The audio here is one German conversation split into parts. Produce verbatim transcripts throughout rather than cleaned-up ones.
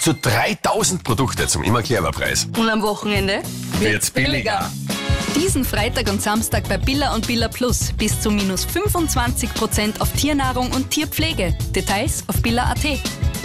Bis zu dreitausend Produkte zum immer clever Preis. Und am Wochenende Wird's billiger. Diesen Freitag und Samstag bei Billa und Billa Plus bis zu minus fünfundzwanzig Prozent auf Tiernahrung und Tierpflege. Details auf billa punkt at.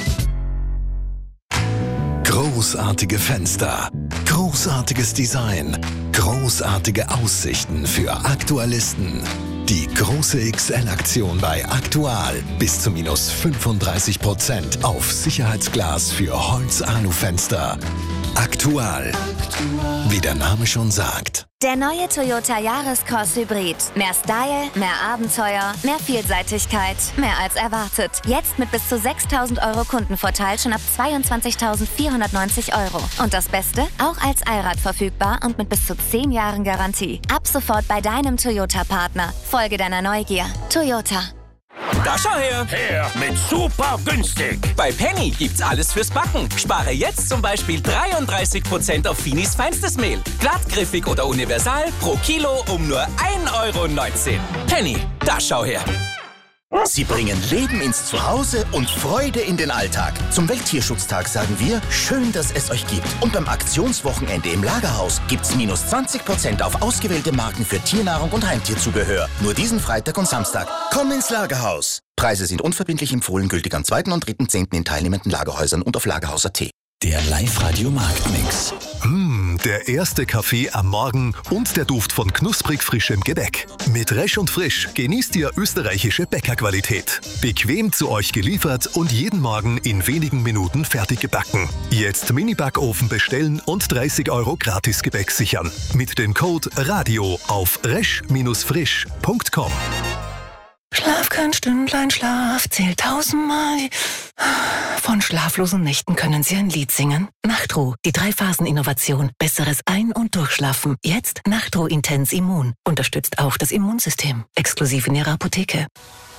Großartige Fenster, großartiges Design, großartige Aussichten für Aktualisten. Die große X L-Aktion bei Aktual. Bis zu minus fünfunddreißig Prozent auf Sicherheitsglas für Holz-Alu-Fenster. Aktual. Wie der Name schon sagt. Der neue Toyota Yaris-Cross Hybrid. Mehr Style, mehr Abenteuer, mehr Vielseitigkeit, mehr als erwartet. Jetzt mit bis zu sechstausend Euro Kundenvorteil schon ab zweiundzwanzigtausendvierhundertneunzig Euro. Und das Beste? Auch als Allrad verfügbar und mit bis zu zehn Jahren Garantie. Ab sofort bei deinem Toyota-Partner. Folge deiner Neugier. Toyota. Da schau her! Her mit super günstig! Bei Penny gibt's alles fürs Backen. Spare jetzt zum Beispiel dreiunddreißig Prozent auf Finis feinstes Mehl. Glattgriffig oder universal pro Kilo um nur ein Euro neunzehn. Penny, da schau her! Sie bringen Leben ins Zuhause und Freude in den Alltag. Zum Welttierschutztag sagen wir, schön, dass es euch gibt. Und beim Aktionswochenende im Lagerhaus gibt's minus zwanzig Prozent auf ausgewählte Marken für Tiernahrung und Heimtierzubehör. Nur diesen Freitag und Samstag. Komm ins Lagerhaus. Preise sind unverbindlich empfohlen, gültig am zweiten und dritten zehnten in teilnehmenden Lagerhäusern und auf lagerhaus punkt at. Der Live-Radio-Marktmix. Mmh, der erste Kaffee am Morgen und der Duft von knusprig frischem Gebäck. Mit Resch und Frisch genießt ihr österreichische Bäckerqualität. Bequem zu euch geliefert und jeden Morgen in wenigen Minuten fertig gebacken. Jetzt Mini-Backofen bestellen und dreißig Euro Gratis-Gebäck sichern. Mit dem Code RADIO auf resch frisch punkt com. Schlaf kein Stündlein, Schlaf zählt tausendmal. Von schlaflosen Nächten können Sie ein Lied singen. Nachtruh, die Drei-Phasen-Innovation. Besseres Ein- und Durchschlafen. Jetzt Nachtruh Intens Immun. Unterstützt auch das Immunsystem. Exklusiv in Ihrer Apotheke.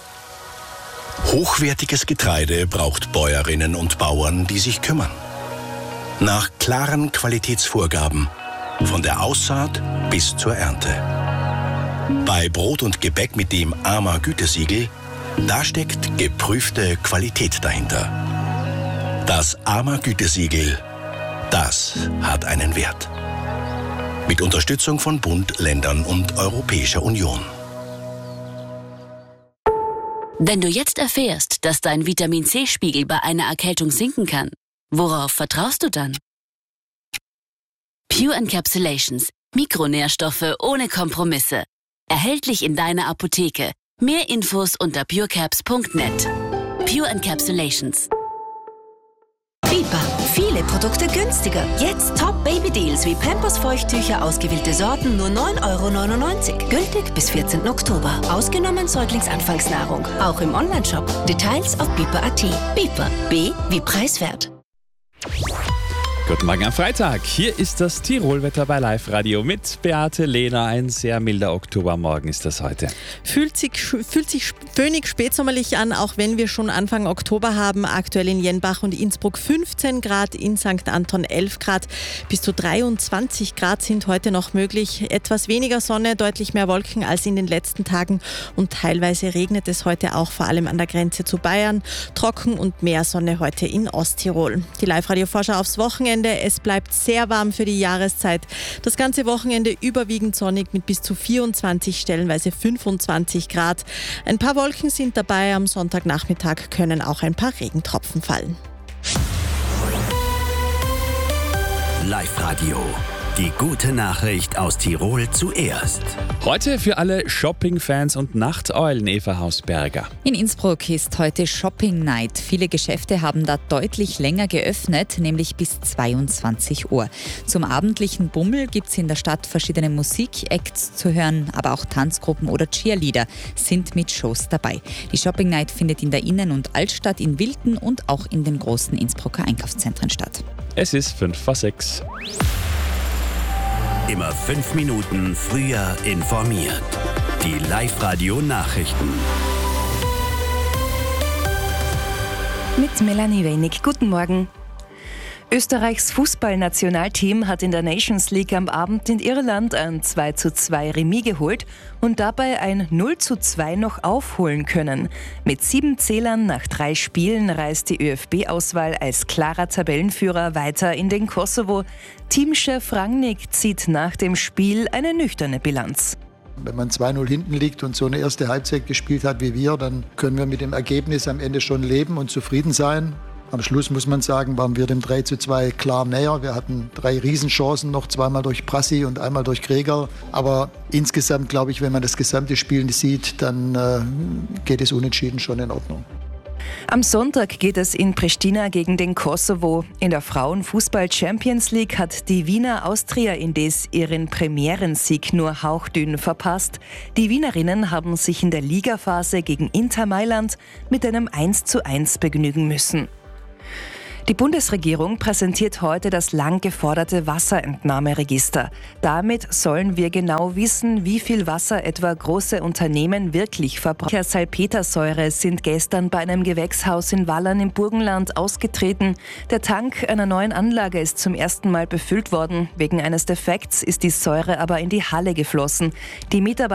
Hochwertiges Getreide braucht Bäuerinnen und Bauern, die sich kümmern. Nach klaren Qualitätsvorgaben. Von der Aussaat bis zur Ernte. Bei Brot und Gebäck mit dem A M A Gütesiegel, da steckt geprüfte Qualität dahinter. Das A M A Gütesiegel, das hat einen Wert. Mit Unterstützung von Bund, Ländern und Europäischer Union. Wenn du jetzt erfährst, dass dein Vitamin-C-Spiegel bei einer Erkältung sinken kann, worauf vertraust du dann? Pure Encapsulations. Mikronährstoffe ohne Kompromisse. Erhältlich in deiner Apotheke. Mehr Infos unter purecaps punkt net. Pure Encapsulations. Bipa. Viele Produkte günstiger. Jetzt Top-Baby-Deals wie Pampers-Feuchttücher, ausgewählte Sorten, nur neun Euro neunundneunzig. Gültig bis vierzehnten Oktober. Ausgenommen Säuglingsanfangsnahrung. Auch im Onlineshop. Details auf bipa punkt at. Bipa. B wie preiswert. Guten Morgen am Freitag. Hier ist das Tirolwetter bei Live Radio mit Beate Lehner. Ein sehr milder Oktobermorgen ist das heute. Fühlt sich, fühlt sich föhnig spätsommerlich an, auch wenn wir schon Anfang Oktober haben. Aktuell in Jenbach und Innsbruck fünfzehn Grad, in Sankt Anton elf Grad. Bis zu dreiundzwanzig Grad sind heute noch möglich. Etwas weniger Sonne, deutlich mehr Wolken als in den letzten Tagen. Und teilweise regnet es heute auch, vor allem an der Grenze zu Bayern. Trocken und mehr Sonne heute in Osttirol. Die Live-Radio-Vorschau aufs Wochenende. Es bleibt sehr warm für die Jahreszeit. Das ganze Wochenende überwiegend sonnig mit bis zu vierundzwanzig, stellenweise fünfundzwanzig Grad. Ein paar Wolken sind dabei. Am Sonntagnachmittag können auch ein paar Regentropfen fallen. Live-Radio. Die gute Nachricht aus Tirol zuerst. Heute für alle Shopping-Fans und Nachteulen, Eva Hausberger. In Innsbruck ist heute Shopping Night. Viele Geschäfte haben da deutlich länger geöffnet, nämlich bis zweiundzwanzig Uhr. Zum abendlichen Bummel gibt es in der Stadt verschiedene Musik-Acts zu hören, aber auch Tanzgruppen oder Cheerleader sind mit Shows dabei. Die Shopping Night findet in der Innen- und Altstadt in Wilten und auch in den großen Innsbrucker Einkaufszentren statt. Es ist fünf vor sechs. Immer fünf Minuten früher informiert. Die Live-Radio-Nachrichten. Mit Melanie Wenig. Guten Morgen. Österreichs Fußballnationalteam hat in der Nations League am Abend in Irland ein zwei zu zwei Remis geholt und dabei ein null zu zwei noch aufholen können. Mit sieben Zählern nach drei Spielen reist die ÖFB-Auswahl als klarer Tabellenführer weiter in den Kosovo. Teamchef Rangnick zieht nach dem Spiel eine nüchterne Bilanz. Wenn man zwei null hinten liegt und so eine erste Halbzeit gespielt hat wie wir, dann können wir mit dem Ergebnis am Ende schon leben und zufrieden sein. Am Schluss muss man sagen, waren wir dem drei zu zwei klar näher. Wir hatten drei Riesenchancen noch, zweimal durch Prassi und einmal durch Greger. Aber insgesamt, glaube ich, wenn man das gesamte Spiel sieht, dann äh, geht es unentschieden schon in Ordnung. Am Sonntag geht es in Pristina gegen den Kosovo. In der Frauenfußball-Champions League hat die Wiener Austria indes ihren Premierensieg nur hauchdünn verpasst. Die Wienerinnen haben sich in der Ligaphase gegen Inter Mailand mit einem eins zu eins begnügen müssen. Die Bundesregierung präsentiert heute das lang geforderte Wasserentnahmeregister. Damit sollen wir genau wissen, wie viel Wasser etwa große Unternehmen wirklich verbrauchen. Salpetersäure sind gestern bei einem Gewächshaus in Wallern im Burgenland ausgetreten. Der Tank einer neuen Anlage ist zum ersten Mal befüllt worden. Wegen eines Defekts ist die Säure aber in die Halle geflossen. Die Mitarbeiter